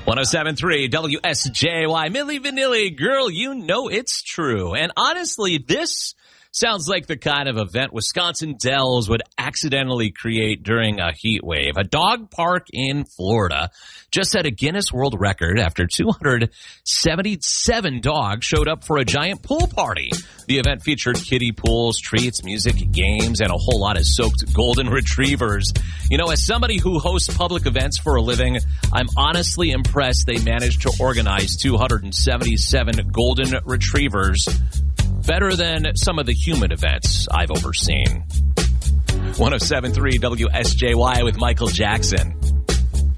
107.3 WSJY. Milli Vanilli, girl, you know it's true. And honestly, this sounds like the kind of event Wisconsin Dells would accidentally create during a heat wave. A dog park in Florida just set a Guinness World Record after 277 dogs showed up for a giant pool party. The event featured kiddie pools, treats, music, games, and a whole lot of soaked golden retrievers. You know, as somebody who hosts public events for a living, I'm honestly impressed they managed to organize 277 golden retrievers. Better than some of the human events I've overseen. 107.3 WSJY with Michael Jackson.